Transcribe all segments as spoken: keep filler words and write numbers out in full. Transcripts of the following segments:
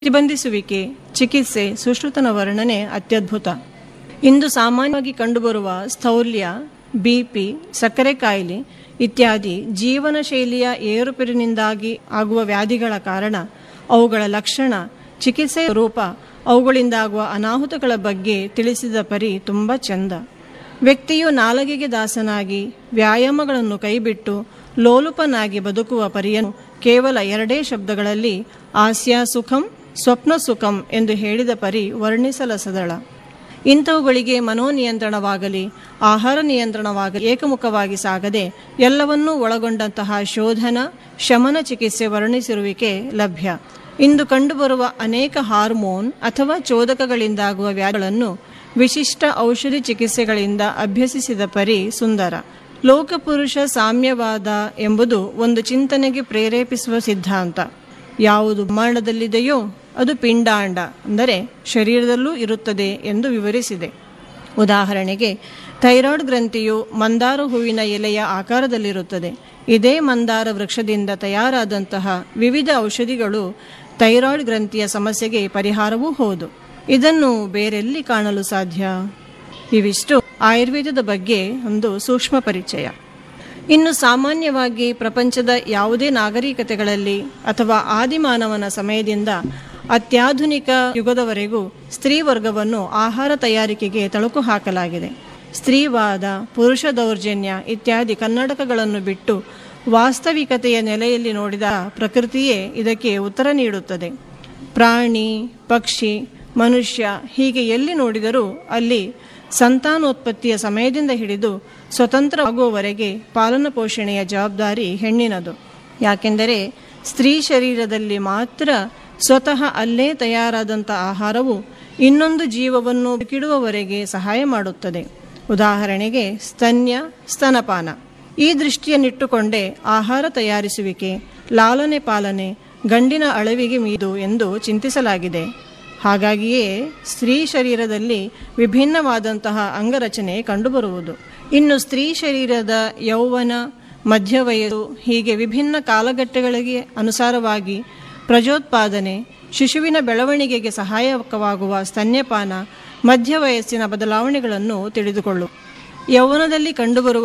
ಪ್ರತಿಬಂಧಿಸುವಿಕೆ, ಚಿಕಿತ್ಸೆ, ಸುಶ್ರುತನ ವರ್ಣನೆ ಅತ್ಯದ್ಭುತ. ಇಂದು ಸಾಮಾನ್ಯವಾಗಿ ಕಂಡುಬರುವ ಸ್ಥೌಲ್ಯ, ಬಿಪಿ, ಸಕ್ಕರೆ ಕಾಯಿಲೆ ಇತ್ಯಾದಿ ಜೀವನ ಶೈಲಿಯ ಏರುಪೇರಿನಿಂದಾಗಿ ಆಗುವ ವ್ಯಾಧಿಗಳ ಕಾರಣ, ಅವುಗಳ ಲಕ್ಷಣ, ಚಿಕಿತ್ಸೆಯ ರೂಪ, ಅವುಗಳಿಂದಾಗುವ ಅನಾಹುತಗಳ ಬಗ್ಗೆ ತಿಳಿಸಿದ ಪರಿ ತುಂಬ ಚೆಂದ. ವ್ಯಕ್ತಿಯು ನಾಲಗೆಗೆ ದಾಸನಾಗಿ ವ್ಯಾಯಾಮಗಳನ್ನು ಕೈಬಿಟ್ಟು ಲೋಲುಪನಾಗಿ ಬದುಕುವ ಪರಿಯನ್ನು ಕೇವಲ ಎರಡೇ ಶಬ್ದಗಳಲ್ಲಿ ಆಸ್ಯ ಸುಖಂ ಸ್ವಪ್ನ ಸುಖಂ ಎಂದು ಹೇಳಿದ ಪರಿ ವರ್ಣಿಸಲಸದಳ. ಇಂಥವುಗಳಿಗೆ ಮನೋನಿಯಂತ್ರಣವಾಗಲಿ ಆಹಾರ ನಿಯಂತ್ರಣವಾಗಲಿ ಏಕಮುಖವಾಗಿ ಸಾಗದೆ ಎಲ್ಲವನ್ನೂ ಒಳಗೊಂಡಂತಹ ಶೋಧನ ಶಮನ ಚಿಕಿತ್ಸೆ ವರ್ಣಿಸಿರುವಿಕೆ ಲಭ್ಯ. ಇಂದು ಕಂಡುಬರುವ ಅನೇಕ ಹಾರ್ಮೋನ್ ಅಥವಾ ಚೋದಕಗಳಿಂದಾಗುವ ವ್ಯಾಧಿಗಳನ್ನು ವಿಶಿಷ್ಟ ಔಷಧಿ ಚಿಕಿತ್ಸೆಗಳಿಂದ ಅಭ್ಯಸಿಸಿದ ಪರಿ ಸುಂದರ. ಲೋಕಪುರುಷ ಸಾಮ್ಯವಾದ ಎಂಬುದು ಒಂದು ಚಿಂತನೆಗೆ ಪ್ರೇರೇಪಿಸುವ ಸಿದ್ಧಾಂತ. ಯಾವುದು ಬ್ರಹ್ಮಾಂಡದಲ್ಲಿದೆಯೋ ಅದು ಪಿಂಡಾಂಡ ಅಂದರೆ ಶರೀರದಲ್ಲೂ ಇರುತ್ತದೆ ಎಂದು ವಿವರಿಸಿದೆ. ಉದಾಹರಣೆಗೆ, ಥೈರಾಯ್ಡ್ ಗ್ರಂಥಿಯು ಮಂದಾರ ಹೂವಿನ ಎಲೆಯ ಆಕಾರದಲ್ಲಿರುತ್ತದೆ. ಇದೇ ಮಂದಾರ ವೃಕ್ಷದಿಂದ ತಯಾರಾದಂತಹ ವಿವಿಧ ಔಷಧಿಗಳು ಥೈರಾಯ್ಡ್ ಗ್ರಂಥಿಯ ಸಮಸ್ಯೆಗೆ ಪರಿಹಾರವೂ ಹೌದು. ಇದನ್ನು ಬೇರೆಲ್ಲಿ ಕಾಣಲು ಸಾಧ್ಯ? ಇವಿಷ್ಟು ಆಯುರ್ವೇದದ ಬಗ್ಗೆ ಒಂದು ಸೂಕ್ಷ್ಮ ಪರಿಚಯ. ಇನ್ನು ಸಾಮಾನ್ಯವಾಗಿ ಪ್ರಪಂಚದ ಯಾವುದೇ ನಾಗರಿಕತೆಗಳಲ್ಲಿ ಅಥವಾ ಆದಿಮಾನವನ ಸಮಯದಿಂದ ಅತ್ಯಾಧುನಿಕ ಯುಗದವರೆಗೂ ಸ್ತ್ರೀ ವರ್ಗವನ್ನು ಆಹಾರ ತಯಾರಿಕೆಗೆ ತಳುಕು ಹಾಕಲಾಗಿದೆ. ಸ್ತ್ರೀವಾದ, ಪುರುಷ ದೌರ್ಜನ್ಯ ಇತ್ಯಾದಿ ಕನ್ನಡಕಗಳನ್ನು ಬಿಟ್ಟು ವಾಸ್ತವಿಕತೆಯ ನೆಲೆಯಲ್ಲಿ ನೋಡಿದ ಪ್ರಕೃತಿಯೇ ಇದಕ್ಕೆ ಉತ್ತರ ನೀಡುತ್ತದೆ. ಪ್ರಾಣಿ, ಪಕ್ಷಿ, ಮನುಷ್ಯ ಹೀಗೆ ಎಲ್ಲಿ ನೋಡಿದರೂ ಅಲ್ಲಿ ಸಂತಾನೋತ್ಪತ್ತಿಯ ಸಮಯದಿಂದ ಹಿಡಿದು ಸ್ವತಂತ್ರವಾಗುವವರೆಗೆ ಪಾಲನ ಪೋಷಣೆಯ ಜವಾಬ್ದಾರಿ ಹೆಣ್ಣಿನದು. ಯಾಕೆಂದರೆ ಸ್ತ್ರೀ ಶರೀರದಲ್ಲಿ ಮಾತ್ರ ಸ್ವತಃ ಅಲ್ಲೇ ತಯಾರಾದಂಥ ಆಹಾರವು ಇನ್ನೊಂದು ಜೀವವನ್ನು ಬದುಕಿಡುವವರೆಗೆ ಸಹಾಯ ಮಾಡುತ್ತದೆ. ಉದಾಹರಣೆಗೆ ಸ್ತನ್ಯ, ಸ್ತನಪಾನ. ಈ ದೃಷ್ಟಿಯನ್ನಿಟ್ಟುಕೊಂಡೇ ಆಹಾರ ತಯಾರಿಸುವಿಕೆ, ಲಾಲನೆ ಪಾಲನೆ ಗಂಡಿನ ಅಳವಿಗೆ ಮೀದು ಎಂದು ಚಿಂತಿಸಲಾಗಿದೆ. ಹಾಗಾಗಿಯೇ ಸ್ತ್ರೀ ಶರೀರದಲ್ಲಿ ವಿಭಿನ್ನವಾದಂತಹ ಅಂಗರಚನೆ ಕಂಡುಬರುವುದು. ಇನ್ನು ಸ್ತ್ರೀ ಶರೀರದ ಯೌವನ, ಮಧ್ಯವಯಸ್ಸು ಹೀಗೆ ವಿಭಿನ್ನ ಕಾಲಘಟ್ಟಗಳಿಗೆ ಅನುಸಾರವಾಗಿ ಪ್ರಜೋತ್ಪಾದನೆ, ಶಿಶುವಿನ ಬೆಳವಣಿಗೆಗೆ ಸಹಾಯಕವಾಗುವ ಸ್ತನ್ಯಪಾನ, ಮಧ್ಯವಯಸ್ಸಿನ ಬದಲಾವಣೆಗಳನ್ನು ತಿಳಿದುಕೊಳ್ಳು. ಯೌವನದಲ್ಲಿ ಕಂಡುಬರುವ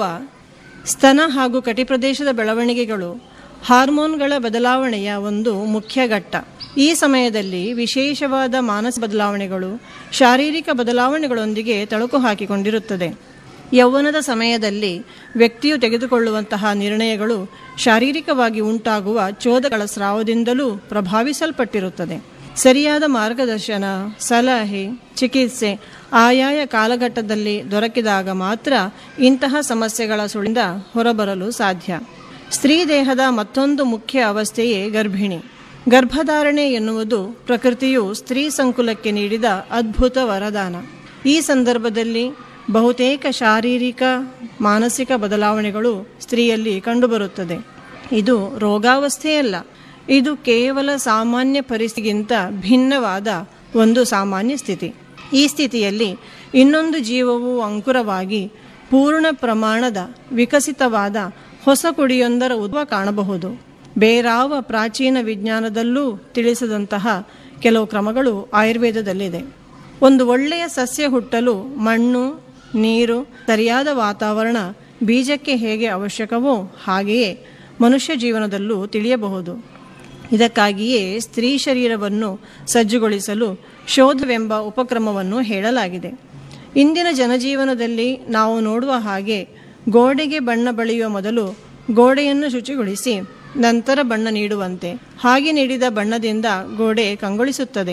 ಸ್ತನ ಹಾಗೂ ಕಟಿಪ್ರದೇಶದ ಬೆಳವಣಿಗೆಗಳು ಹಾರ್ಮೋನ್ಗಳ ಬದಲಾವಣೆಯ ಒಂದು ಮುಖ್ಯ ಘಟ್ಟ. ಈ ಸಮಯದಲ್ಲಿ ವಿಶೇಷವಾದ ಮಾನಸಿಕ ಬದಲಾವಣೆಗಳು, ಶಾರೀರಿಕ ಬದಲಾವಣೆಗಳೊಂದಿಗೆ ತಳುಕು ಹಾಕಿಕೊಂಡಿರುತ್ತದೆ. ಯೌವನದ ಸಮಯದಲ್ಲಿ ವ್ಯಕ್ತಿಯು ತೆಗೆದುಕೊಳ್ಳುವಂತಹ ನಿರ್ಣಯಗಳು ಶಾರೀರಿಕವಾಗಿ ಉಂಟಾಗುವ ಚೋದಕಗಳ ಸ್ರಾವದಿಂದಲೂ ಪ್ರಭಾವಿಸಲ್ಪಟ್ಟಿರುತ್ತದೆ. ಸರಿಯಾದ ಮಾರ್ಗದರ್ಶನ, ಸಲಹೆ, ಚಿಕಿತ್ಸೆ ಆಯಾಯ ಕಾಲಘಟ್ಟದಲ್ಲಿ ದೊರಕಿದಾಗ ಮಾತ್ರ ಇಂತಹ ಸಮಸ್ಯೆಗಳ ಸುಳಿಂದ ಹೊರಬರಲು ಸಾಧ್ಯ. ಸ್ತ್ರೀ ದೇಹದ ಮತ್ತೊಂದು ಮುಖ್ಯ ಅವಸ್ಥೆಯೇ ಗರ್ಭಿಣಿ. ಗರ್ಭಧಾರಣೆ ಎನ್ನುವುದು ಪ್ರಕೃತಿಯು ಸ್ತ್ರೀ ಸಂಕುಲಕ್ಕೆ ನೀಡಿದ ಅದ್ಭುತ ವರದಾನ. ಈ ಸಂದರ್ಭದಲ್ಲಿ ಬಹುತೇಕ ಶಾರೀರಿಕ ಮಾನಸಿಕ ಬದಲಾವಣೆಗಳು ಸ್ತ್ರೀಯಲ್ಲಿ ಕಂಡುಬರುತ್ತದೆ. ಇದು ರೋಗಾವಸ್ಥೆಯಲ್ಲ, ಇದು ಕೇವಲ ಸಾಮಾನ್ಯ ಪರಿಸ್ಥಿತಿಗಿಂತ ಭಿನ್ನವಾದ ಒಂದು ಸಾಮಾನ್ಯ ಸ್ಥಿತಿ. ಈ ಸ್ಥಿತಿಯಲ್ಲಿ ಇನ್ನೊಂದು ಜೀವವು ಅಂಕುರವಾಗಿ ಪೂರ್ಣ ಪ್ರಮಾಣದ ವಿಕಸಿತವಾದ ಹೊಸ ಕುಡಿಯೊಂದರ ಉದ್ಭವ ಕಾಣಬಹುದು. ಬೇರಾವ ಪ್ರಾಚೀನ ವಿಜ್ಞಾನದಲ್ಲೂ ತಿಳಿಸದಂತಹ ಕೆಲವು ಕ್ರಮಗಳು ಆಯುರ್ವೇದದಲ್ಲಿದೆ. ಒಂದು ಒಳ್ಳೆಯ ಸಸ್ಯ ಹುಟ್ಟಲು ಮಣ್ಣು, ನೀರು, ಸರಿಯಾದ ವಾತಾವರಣ ಬೀಜಕ್ಕೆ ಹೇಗೆ ಅವಶ್ಯಕವೋ ಹಾಗೆಯೇ ಮನುಷ್ಯ ಜೀವನದಲ್ಲೂ ತಿಳಿಯಬಹುದು. ಇದಕ್ಕಾಗಿಯೇ ಸ್ತ್ರೀ ಶರೀರವನ್ನು ಸಜ್ಜುಗೊಳಿಸಲು ಶೋಧವೆಂಬ ಉಪಕ್ರಮವನ್ನು ಹೇಳಲಾಗಿದೆ. ಇಂದಿನ ಜನಜೀವನದಲ್ಲಿ ನಾವು ನೋಡುವ ಹಾಗೆ ಗೋಡೆಗೆ ಬಣ್ಣ ಬಳಿಯುವ ಮೊದಲು ಗೋಡೆಯನ್ನು ಶುಚಿಗೊಳಿಸಿ ನಂತರ ಬಣ್ಣ ನೀಡುವಂತೆ, ಹಾಗೆ ನೀಡಿದ ಬಣ್ಣದಿಂದ ಗೋಡೆ ಕಂಗೊಳಿಸುತ್ತದೆ.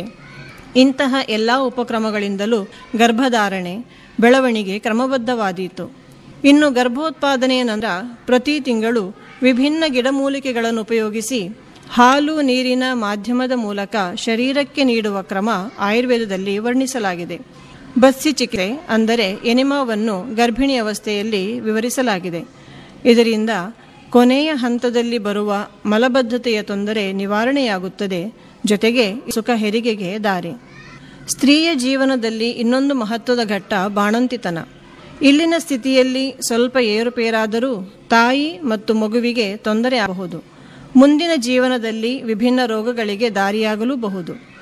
ಇಂತಹ ಎಲ್ಲ ಉಪಕ್ರಮಗಳಿಂದಲೂ ಗರ್ಭಧಾರಣೆ, ಬೆಳವಣಿಗೆ ಕ್ರಮಬದ್ಧವಾದೀತು. ಇನ್ನು ಗರ್ಭೋತ್ಪಾದನೆಯ ನಂತರ ಪ್ರತಿ ತಿಂಗಳು ವಿಭಿನ್ನ ಗಿಡಮೂಲಿಕೆಗಳನ್ನು ಉಪಯೋಗಿಸಿ ಹಾಲು ನೀರಿನ ಮಾಧ್ಯಮದ ಮೂಲಕ ಶರೀರಕ್ಕೆ ನೀಡುವ ಕ್ರಮ ಆಯುರ್ವೇದದಲ್ಲಿ ವರ್ಣಿಸಲಾಗಿದೆ. ಬಸ್ಸಿ ಚಿಕಿತ್ಸೆ ಅಂದರೆ ಎನಿಮಾವನ್ನು ಗರ್ಭಿಣಿ ಅವಸ್ಥೆಯಲ್ಲಿ ವಿವರಿಸಲಾಗಿದೆ. ಇದರಿಂದ ಕೊನೆಯ ಹಂತದಲ್ಲಿ ಬರುವ ಮಲಬದ್ಧತೆಯ ತೊಂದರೆ ನಿವಾರಣೆಯಾಗುತ್ತದೆ. ಜೊತೆಗೆ ಸುಖ ಹೆರಿಗೆಗೆ ದಾರಿ. ಸ್ತ್ರೀಯ ಜೀವನದಲ್ಲಿ ಇನ್ನೊಂದು ಮಹತ್ವದ ಘಟ್ಟ ಬಾಣಂತಿತನ. ಇಲ್ಲಿನ ಸ್ಥಿತಿಯಲ್ಲಿ ಸ್ವಲ್ಪ ಏರುಪೇರಾದರೂ ತಾಯಿ ಮತ್ತು ಮಗುವಿಗೆ ತೊಂದರೆ ಆಗಬಹುದು. ಮುಂದಿನ ಜೀವನದಲ್ಲಿ ವಿಭಿನ್ನ ರೋಗಗಳಿಗೆ ದಾರಿಯಾಗಲೂಬಹುದು.